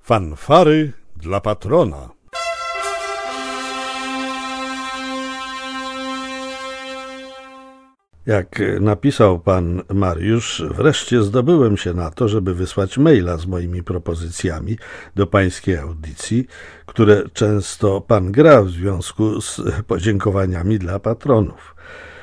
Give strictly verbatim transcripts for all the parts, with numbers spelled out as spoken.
Fanfary dla patrona. Jak napisał pan Mariusz, wreszcie zdobyłem się na to, żeby wysłać maila z moimi propozycjami do pańskiej audycji, które często pan gra w związku z podziękowaniami dla patronów.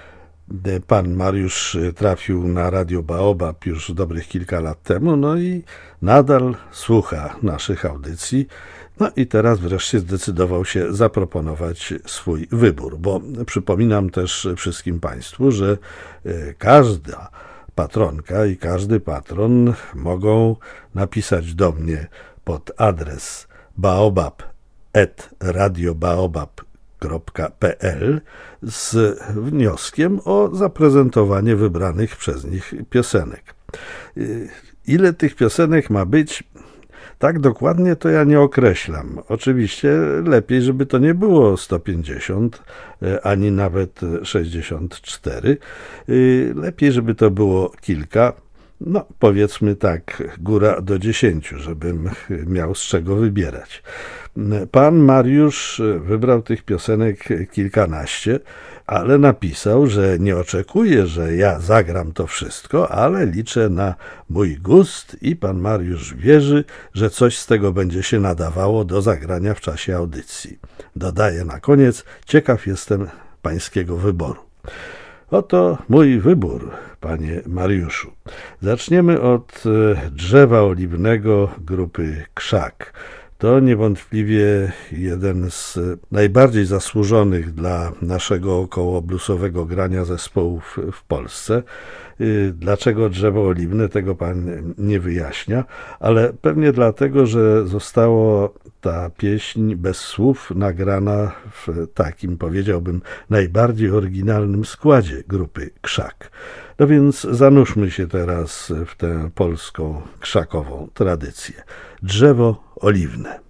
Pan Mariusz trafił na Radio Baobab już dobrych kilka lat temu, no i nadal słucha naszych audycji. No i teraz wreszcie zdecydował się zaproponować swój wybór, bo przypominam też wszystkim państwu, że każda patronka i każdy patron mogą napisać do mnie pod adres baobab at radiobaobab kropka pe el z wnioskiem o zaprezentowanie wybranych przez nich piosenek. Ile tych piosenek ma być? Tak dokładnie to ja nie określam. Oczywiście lepiej, żeby to nie było sto pięćdziesiąt, ani nawet sześćdziesiąt cztery. Lepiej, żeby to było kilka, no powiedzmy tak, góra do dziesięciu, żebym miał z czego wybierać. Pan Mariusz wybrał tych piosenek kilkanaście, ale napisał, że nie oczekuje, że ja zagram to wszystko, ale liczę na mój gust i pan Mariusz wierzy, że coś z tego będzie się nadawało do zagrania w czasie audycji. Dodaję na koniec, ciekaw jestem pańskiego wyboru. Oto mój wybór, panie Mariuszu. Zaczniemy od Drzewa Oliwnego grupy Krzak. To niewątpliwie jeden z najbardziej zasłużonych dla naszego okołobluesowego grania zespołów w Polsce. Dlaczego Drzewo Oliwne, tego pan nie wyjaśnia, ale pewnie dlatego, że została ta pieśń bez słów nagrana w takim, powiedziałbym, najbardziej oryginalnym składzie grupy Krzak. No więc zanurzmy się teraz w tę polską krzakową tradycję. Drzewo Oliwne.